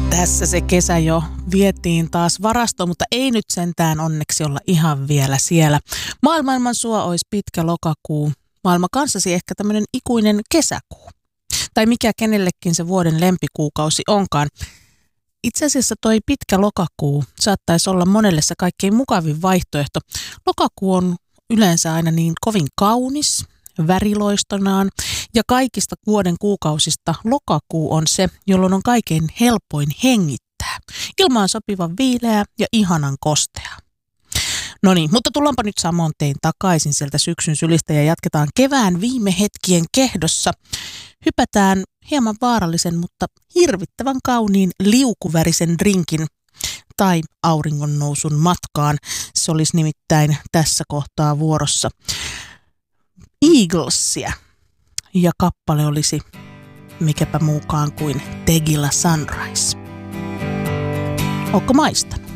Tässä se kesä jo vietiin taas varastoon, mutta ei nyt sentään onneksi olla ihan vielä siellä. Maailman sua olisi pitkä lokakuu, maailma kanssasi ehkä tämmöinen ikuinen kesäkuu. Tai mikä kenellekin se vuoden lempikuukausi onkaan. Itse asiassa toi pitkä lokakuu saattaisi olla monelle se kaikkein mukavin vaihtoehto. Lokakuu on yleensä aina niin kovin kaunis, väriloistonaan, ja kaikista vuoden kuukausista lokakuu on se, jolloin on kaikkein helpoin hengittää. Ilma on sopivan viileä ja ihanan kostea. No niin, mutta tullaanpa nyt samoin tein takaisin sieltä syksyn sylistä ja jatketaan kevään viime hetkien kehdossa. Hypätään hieman vaarallisen, mutta hirvittävän kauniin liukuvärisen drinkin tai auringonnousun matkaan. Se olisi nimittäin tässä kohtaa vuorossa Eaglesia. Ja kappale olisi mikäpä muukaan kuin Tegilla Sunrise. Ootko maistanut?